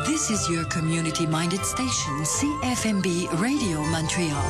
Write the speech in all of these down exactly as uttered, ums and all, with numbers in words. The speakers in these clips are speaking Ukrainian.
This is your community-minded station, C F M B Radio Montreal.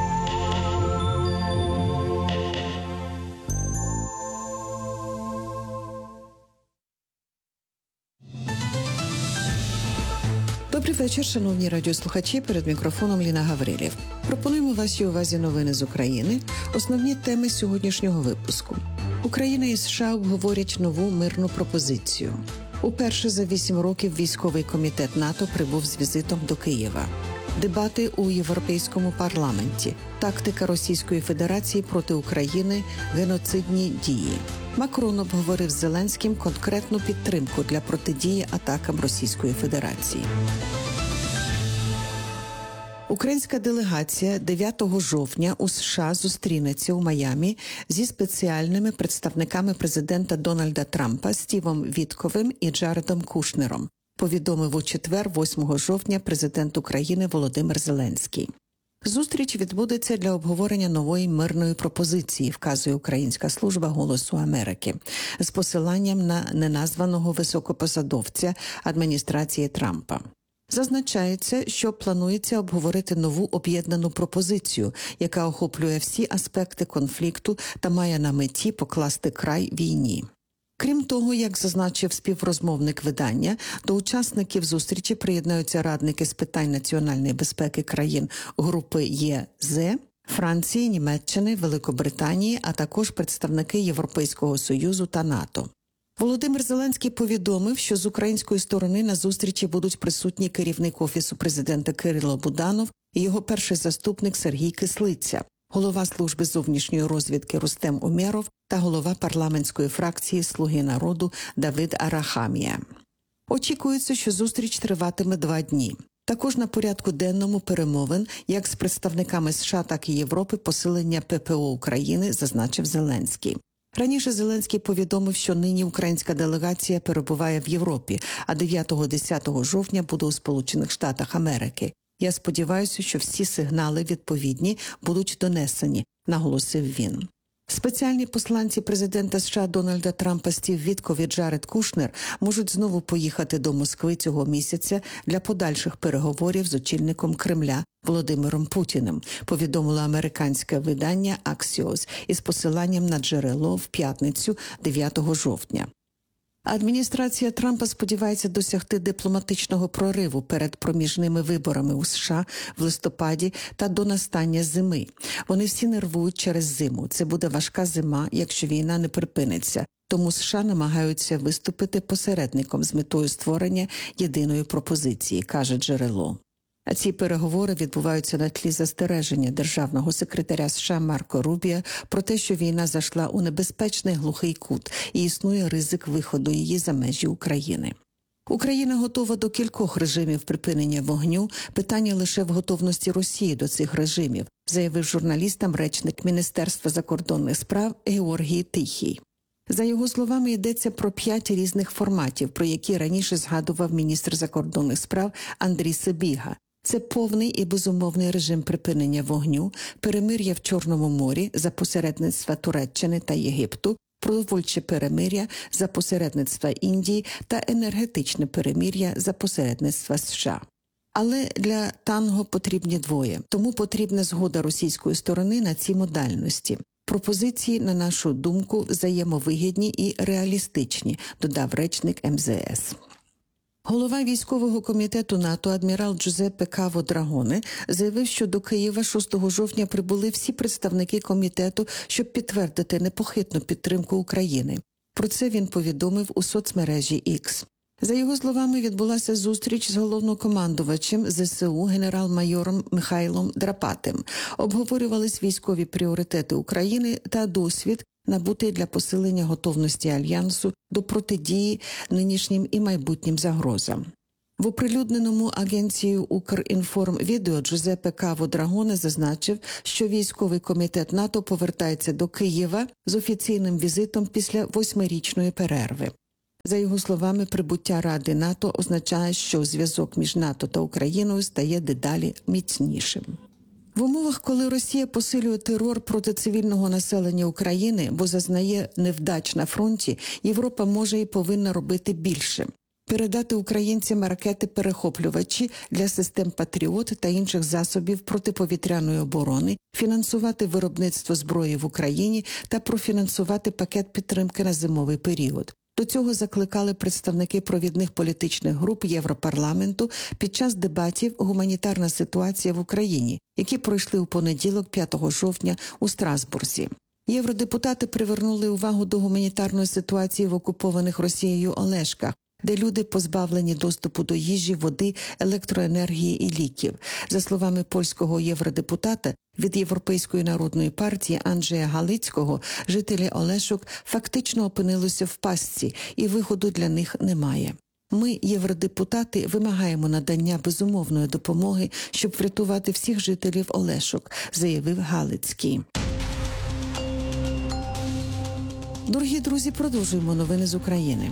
Добрий вечір, шановні радіослухачі. Перед мікрофоном Ліна Гаврилів. Пропонуємо вашій увазі новини з України. Основні теми сьогоднішнього випуску. Україна і США обговорять нову мирну пропозицію. Уперше за вісім років військовий комітет НАТО прибув з візитом до Києва. Дебати у Європейському парламенті. Тактика Російської Федерації проти України. Геноцидні дії. Макрон обговорив з Зеленським конкретну підтримку для протидії атакам Російської Федерації. Українська делегація дев'ятого жовтня у США зустрінеться у Майамі зі спеціальними представниками президента Дональда Трампа Стівом Вітковим і Джаредом Кушнером, повідомив у четвер, восьмого жовтня, президент України Володимир Зеленський. Зустріч відбудеться для обговорення нової мирної пропозиції, вказує Українська служба «Голосу Америки», з посиланням на неназваного високопосадовця адміністрації Трампа. Зазначається, що планується обговорити нову об'єднану пропозицію, яка охоплює всі аспекти конфлікту та має на меті покласти край війні. Крім того, як зазначив співрозмовник видання, до учасників зустрічі приєднаються радники з питань національної безпеки країн групи ЄЗ, Франції, Німеччини, Великобританії, а також представники Європейського Союзу та НАТО. Володимир Зеленський повідомив, що з української сторони на зустрічі будуть присутні керівник Офісу президента Кирило Буданов і його перший заступник Сергій Кислиця, голова служби зовнішньої розвідки Рустем Умєров та голова парламентської фракції «Слуги народу» Давид Арахамія. Очікується, що зустріч триватиме два дні. Також на порядку денному перемовин як з представниками США, так і Європи посилення ППО України, зазначив Зеленський. Раніше Зеленський повідомив, що нині українська делегація перебуває в Європі, а дев'ятого-десятого жовтня буде у Сполучених Штатах Америки. Я сподіваюся, що всі сигнали відповідні будуть донесені, наголосив він. Спеціальні посланці президента США Дональда Трампа Стів Вітков і Джаред Кушнер можуть знову поїхати до Москви цього місяця для подальших переговорів з очільником Кремля Володимиром Путіним, повідомило американське видання Axios із посиланням на джерело в п'ятницю дев'ятого жовтня. Адміністрація Трампа сподівається досягти дипломатичного прориву перед проміжними виборами у США в листопаді та до настання зими. Вони всі нервують через зиму. Це буде важка зима, якщо війна не припиниться. Тому США намагаються виступити посередником з метою створення єдиної пропозиції, каже джерело. А ці переговори відбуваються на тлі застереження державного секретаря США Марко Рубіо про те, що війна зайшла у небезпечний глухий кут і існує ризик виходу її за межі України. Україна готова до кількох режимів припинення вогню, питання лише в готовності Росії до цих режимів, заявив журналістам речник Міністерства закордонних справ Георгій Тихий. За його словами, йдеться про п'ять різних форматів, про які раніше згадував міністр закордонних справ Андрій Сибіга. Це повний і безумовний режим припинення вогню, перемир'я в Чорному морі за посередництва Туреччини та Єгипту, продовольче перемир'я за посередництва Індії та енергетичне перемир'я за посередництва США. Але для танго потрібні двоє, тому потрібна згода російської сторони на ці модальності. Пропозиції, на нашу думку, взаємовигідні і реалістичні, додав речник ем зе ес. Голова військового комітету НАТО адмірал Джузеппе Каво Драгоне заявив, що до Києва шостого жовтня прибули всі представники комітету, щоб підтвердити непохитну підтримку України. Про це він повідомив у соцмережі X. За його словами, відбулася зустріч з головнокомандувачем зе се у генерал-майором Михайлом Драпатим. Обговорювались військові пріоритети України та досвід, набутий для посилення готовності Альянсу до протидії нинішнім і майбутнім загрозам. В оприлюдненому агенцією «Укрінформ» відео Джузеппе Каво Драгоне зазначив, що військовий комітет НАТО повертається до Києва з офіційним візитом після восьмирічної перерви. За його словами, прибуття Ради НАТО означає, що зв'язок між НАТО та Україною стає дедалі міцнішим. В умовах, коли Росія посилює терор проти цивільного населення України, бо зазнає невдач на фронті, Європа може і повинна робити більше. передати українцям ракети-перехоплювачі для систем «Патріот» та інших засобів протиповітряної оборони, фінансувати виробництво зброї в Україні та профінансувати пакет підтримки на зимовий період. До цього закликали представники провідних політичних груп Європарламенту під час дебатів «Гуманітарна ситуація в Україні», які пройшли у понеділок, п'ятого жовтня, у Страсбурзі. Євродепутати привернули увагу до гуманітарної ситуації в окупованих Росією Олешках, де люди позбавлені доступу до їжі, води, електроенергії і ліків. За словами польського євродепутата від Європейської народної партії Анджея Галицького, жителі Олешок фактично опинилися в пастці, і виходу для них немає. Ми, євродепутати, вимагаємо надання безумовної допомоги, щоб врятувати всіх жителів Олешок, заявив Галицький. Дорогі друзі, продовжуємо новини з України.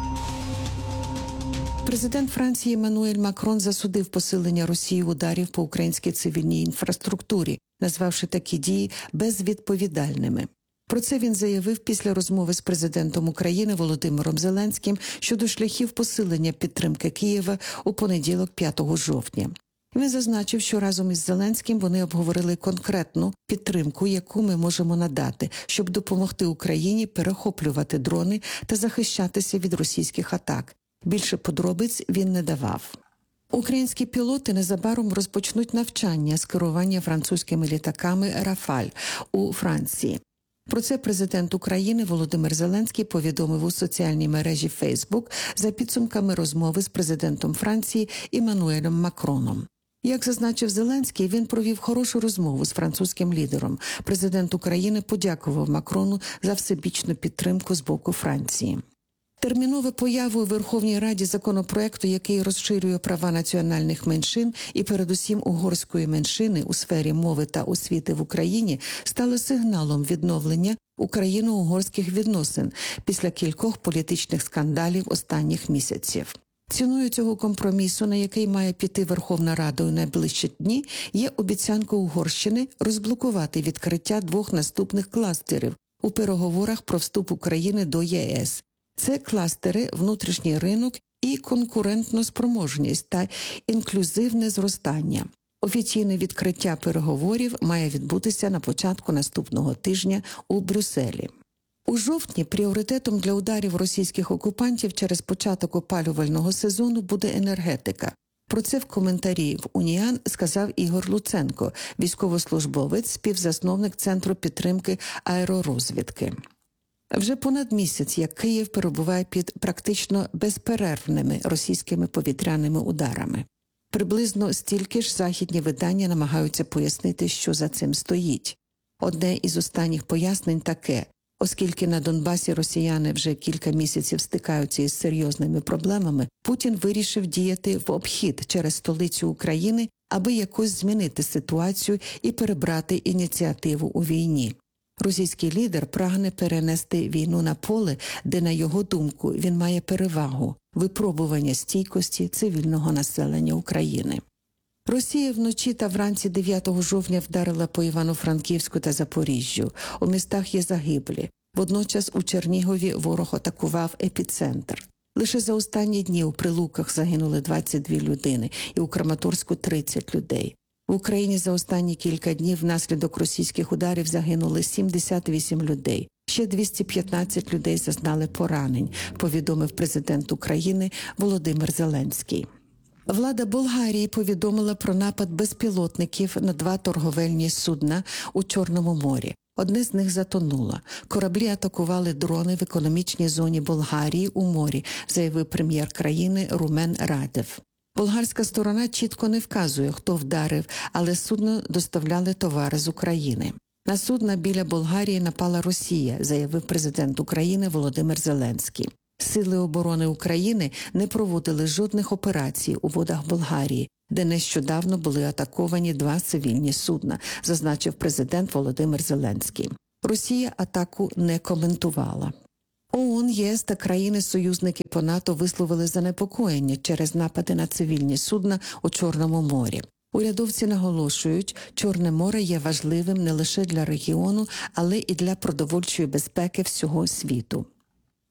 Президент Франції Еммануель Макрон засудив посилення Росії ударів по українській цивільній інфраструктурі, назвавши такі дії безвідповідальними. Про це він заявив після розмови з президентом України Володимиром Зеленським щодо шляхів посилення підтримки Києва у понеділок, п'ятого жовтня. Він зазначив, що разом із Зеленським вони обговорили конкретну підтримку, яку ми можемо надати, щоб допомогти Україні перехоплювати дрони та захищатися від російських атак. Більше подробиць він не давав. Українські пілоти незабаром розпочнуть навчання з керування французькими літаками «Рафаль» у Франції. Про це президент України Володимир Зеленський повідомив у соціальній мережі Facebook за підсумками розмови з президентом Франції Еммануелем Макроном. Як зазначив Зеленський, він провів хорошу розмову з французьким лідером. Президент України подякував Макрону за всебічну підтримку з боку Франції. Термінове появу у Верховній Раді законопроекту, який розширює права національних меншин і передусім угорської меншини у сфері мови та освіти в Україні, стало сигналом відновлення україно-угорських відносин після кількох політичних скандалів останніх місяців. Ціною цього компромісу, на який має піти Верховна Рада у найближчі дні, є обіцянка Угорщини розблокувати відкриття двох наступних кластерів у переговорах про вступ України до ЄС. Це кластери «Внутрішній ринок» і «Конкурентноспроможність» та «Інклюзивне зростання». Офіційне відкриття переговорів має відбутися на початку наступного тижня у Брюсселі. У жовтні пріоритетом для ударів російських окупантів через початок опалювального сезону буде енергетика. Про це в коментарі в «Уніан» сказав Ігор Луценко, військовослужбовець, співзасновник Центру підтримки аеророзвідки. Вже понад місяць, як Київ перебуває під практично безперервними російськими повітряними ударами. Приблизно стільки ж західні видання намагаються пояснити, що за цим стоїть. Одне із останніх пояснень таке: оскільки на Донбасі росіяни вже кілька місяців стикаються із серйозними проблемами, Путін вирішив діяти в обхід через столицю України, аби якось змінити ситуацію і перебрати ініціативу у війні. Російський лідер прагне перенести війну на поле, де, на його думку, він має перевагу – випробування стійкості цивільного населення України. Росія вночі та вранці дев'ятого жовтня вдарила по Івано-Франківську та Запоріжжю. У містах є загиблі. Водночас у Чернігові ворог атакував епіцентр. Лише за останні дні у Прилуках загинули двадцять дві людини і у Краматорську тридцять людей. В Україні за останні кілька днів внаслідок російських ударів загинули сімдесят вісім людей. Ще двісті п'ятнадцять людей зазнали поранень, повідомив президент України Володимир Зеленський. Влада Болгарії повідомила про напад безпілотників на два торговельні судна у Чорному морі. Одне з них затонуло. Кораблі атакували дрони в економічній зоні Болгарії у морі, заявив прем'єр країни Румен Радев. Болгарська сторона чітко не вказує, хто вдарив, але судно доставляли товари з України. На судна біля Болгарії напала Росія, заявив президент України Володимир Зеленський. Сили оборони України не проводили жодних операцій у водах Болгарії, де нещодавно були атаковані два цивільні судна, зазначив президент Володимир Зеленський. Росія атаку не коментувала. ООН, ЄС та країни-союзники по НАТО висловили занепокоєння через напади на цивільні судна у Чорному морі. Урядовці наголошують, Чорне море є важливим не лише для регіону, але і для продовольчої безпеки всього світу.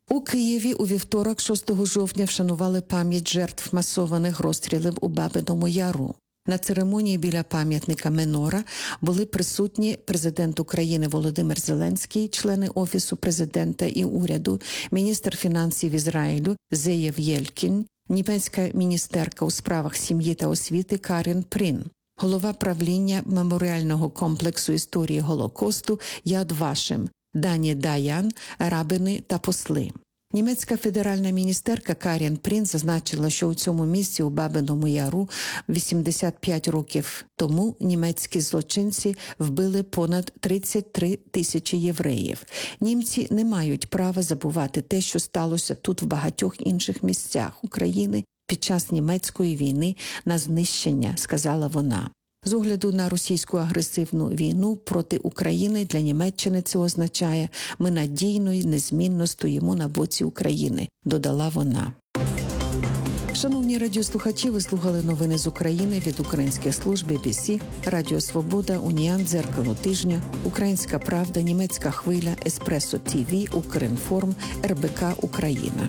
У Києві у вівторок, шостого жовтня, вшанували пам'ять жертв масованих розстрілів у Бабиному Яру. На церемонії біля пам'ятника Менора були присутні президент України Володимир Зеленський, члени Офісу президента і уряду, міністр фінансів Ізраїлю Зеєв Єлькін, німецька міністерка у справах сім'ї та освіти Карен Прін, голова правління меморіального комплексу історії Голокосту Яд Вашем, Дані Даян, рабини та посли. Німецька федеральна міністерка Карен Прін зазначила, що у цьому місці у Бабиному Яру вісімдесят п'ять років тому німецькі злочинці вбили понад тридцять три тисячі євреїв. Німці не мають права забувати те, що сталося тут в багатьох інших місцях України під час німецької війни на знищення, сказала вона. З огляду на російську агресивну війну проти України для Німеччини це означає, ми надійно і незмінно стоїмо на боці України, додала вона. Шановні радіослухачі, ви слухали новини з України від українських служб бі бі сі, Радіо Свобода, Уніан, Дзеркало тижня, Українська правда, Німецька хвиля, Еспресо ТВ, Укрінформ, ер бе ка Україна.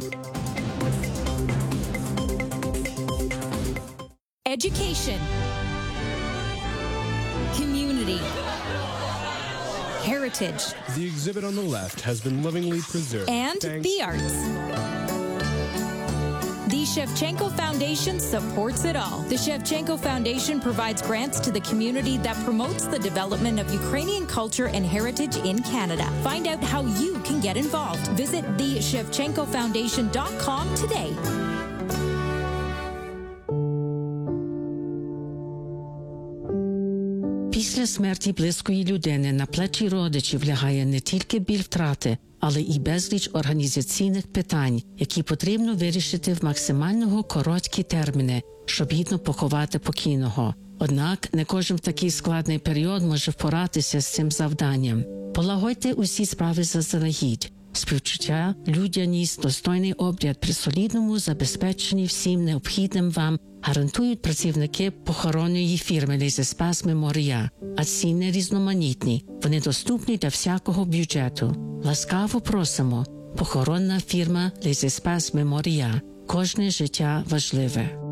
Education. Community. Heritage. The exhibit on the left has been lovingly preserved. And Thanks. the arts. The Shevchenko Foundation supports it all. The Shevchenko Foundation provides grants to the community that promotes the development of Ukrainian culture and heritage in Canada. Find out how you can get involved. Visit the shevchenko foundation dot com today. Після смерті близької людини на плечі родичів лягає не тільки біль втрати, але і безліч організаційних питань, які потрібно вирішити в максимально короткі терміни, щоб гідно поховати покійного. Однак не кожен в такий складний період може впоратися з цим завданням. Полагодьте усі справи заздалегідь. Співчуття, людяність, достойний обряд при солідному забезпеченні всім необхідним вам гарантують працівники похоронної фірми Les Espaces Memoria, а ціни різноманітні. Вони доступні для всякого бюджету. Ласкаво просимо. Похоронна фірма Les Espaces Memoria. Кожне життя важливе.